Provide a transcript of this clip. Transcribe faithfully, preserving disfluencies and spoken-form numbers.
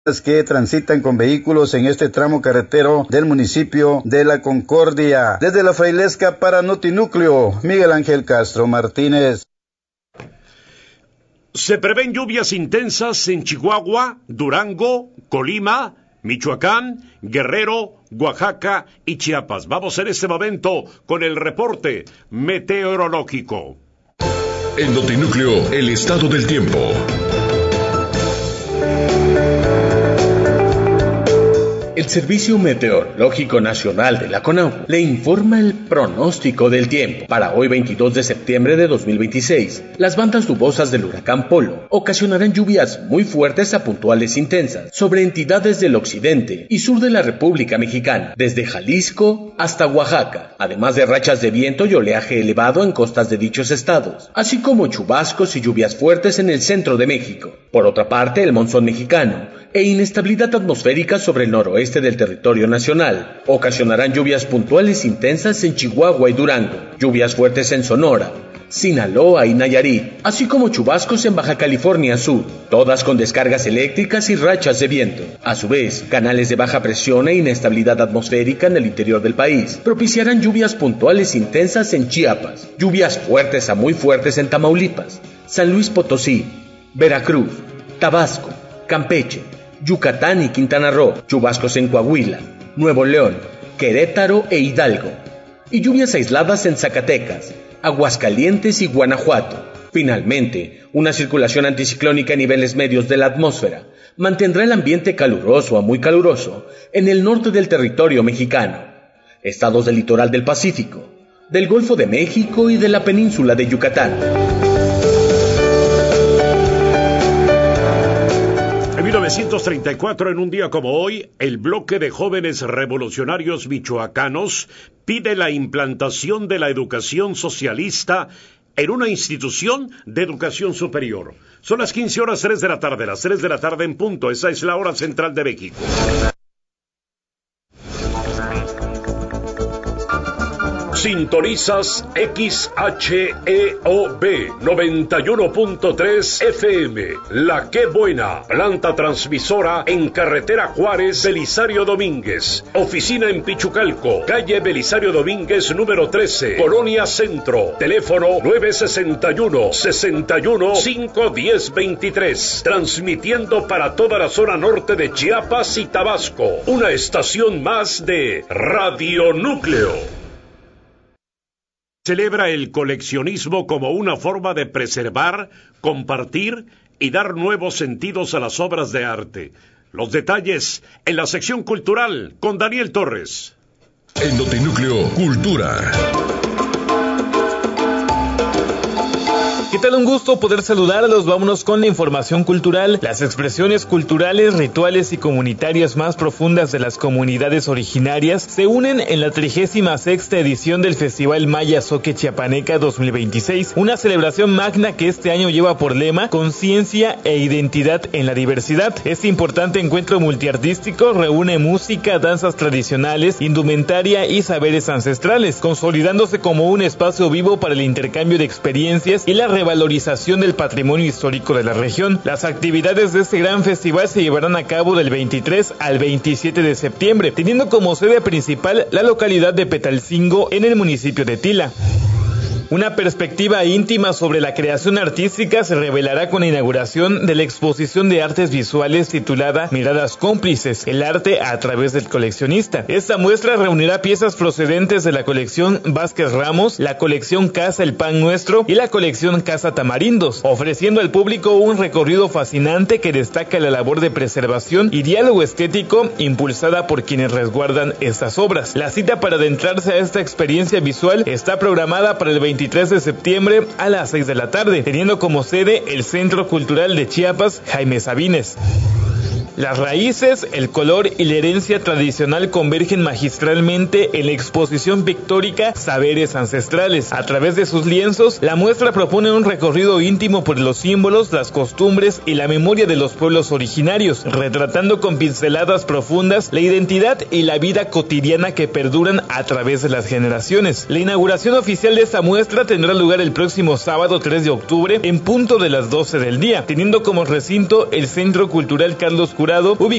que transitan con vehículos en este tramo carretero del municipio de La Concordia. Desde La Frailesca para Notinúcleo, Miguel Ángel Castro Martínez. Se prevén lluvias intensas en Chihuahua, Durango, Colima, Michoacán, Guerrero, Oaxaca y Chiapas. Vamos en este momento con el reporte meteorológico. En Notinúcleo, el estado del tiempo. El Servicio Meteorológico Nacional de la CONAU le informa el pronóstico del tiempo. Para hoy veintidós de septiembre de dos mil veintiséis, las bandas nubosas del huracán Polo ocasionarán lluvias muy fuertes a puntuales intensas sobre entidades del occidente y sur de la República Mexicana, desde Jalisco hasta Oaxaca, además de rachas de viento y oleaje elevado en costas de dichos estados, así como chubascos y lluvias fuertes en el centro de México. Por otra parte, el monzón mexicano e inestabilidad atmosférica sobre el noroeste del territorio nacional ocasionarán lluvias puntuales intensas en Chihuahua y Durango, lluvias fuertes en Sonora, Sinaloa y Nayarit, así como chubascos en Baja California Sur, todas con descargas eléctricas y rachas de viento. A su vez, canales de baja presión e inestabilidad atmosférica en el interior del país propiciarán lluvias puntuales intensas en Chiapas, lluvias fuertes a muy fuertes en Tamaulipas, San Luis Potosí, Veracruz, Tabasco, Campeche, Yucatán y Quintana Roo, chubascos en Coahuila, Nuevo León, Querétaro e Hidalgo, y lluvias aisladas en Zacatecas, Aguascalientes y Guanajuato. Finalmente, una circulación anticiclónica a niveles medios de la atmósfera mantendrá el ambiente caluroso a muy caluroso en el norte del territorio mexicano, estados del litoral del Pacífico, del Golfo de México y de la península de Yucatán. En mil novecientos treinta y cuatro, en un día como hoy, el bloque de jóvenes revolucionarios michoacanos pide la implantación de la educación socialista en una institución de educación superior. Son las quince horas tres de la tarde, las tres de la tarde en punto. Esa es la hora central de México. Sintonizas X H E O B noventa y uno punto tres F M. La Qué Buena, planta transmisora en carretera Juárez, Belisario Domínguez. Oficina en Pichucalco, calle Belisario Domínguez número trece, Colonia Centro. Teléfono nueve sesenta y uno, sesenta y uno, cinco diez veintitrés. Transmitiendo para toda la zona norte de Chiapas y Tabasco. Una estación más de Radio Núcleo. Celebra el coleccionismo como una forma de preservar, compartir y dar nuevos sentidos a las obras de arte. Los detalles en la sección cultural con Daniel Torres. En Notinúcleo, Cultura. ¿Qué tal? Un gusto poder saludarlos. Vámonos con la información cultural. Las expresiones culturales, rituales y comunitarias más profundas de las comunidades originarias se unen en la trigésima sexta edición del Festival Maya Zoque Chiapaneca dos mil veintiséis, una celebración magna que este año lleva por lema Conciencia e Identidad en la Diversidad. Este importante encuentro multiartístico reúne música, danzas tradicionales, indumentaria y saberes ancestrales, consolidándose como un espacio vivo para el intercambio de experiencias y la revalorización del patrimonio histórico de la región. Las actividades de este gran festival se llevarán a cabo del veintitrés al veintisiete de septiembre, teniendo como sede principal la localidad de Petalcingo en el municipio de Tila. Una perspectiva íntima sobre la creación artística se revelará con la inauguración de la exposición de artes visuales titulada Miradas Cómplices, el arte a través del coleccionista. Esta muestra reunirá piezas procedentes de la colección Vázquez Ramos, la colección Casa El Pan Nuestro y la colección Casa Tamarindos, ofreciendo al público un recorrido fascinante que destaca la labor de preservación y diálogo estético impulsada por quienes resguardan estas obras. La cita para adentrarse a esta experiencia visual está programada para el veintitrés de septiembre a las seis de la tarde, teniendo como sede el Centro Cultural de Chiapas Jaime Sabines. Las raíces, el color y la herencia tradicional convergen magistralmente en la exposición pictórica Saberes Ancestrales. A través de sus lienzos, la muestra propone un recorrido íntimo por los símbolos, las costumbres y la memoria de los pueblos originarios, retratando con pinceladas profundas la identidad y la vida cotidiana que perduran a través de las generaciones. La inauguración oficial de esta muestra tendrá lugar el próximo sábado tres de octubre en punto de las doce del día, teniendo como recinto el Centro Cultural Carlos Curado, ubicado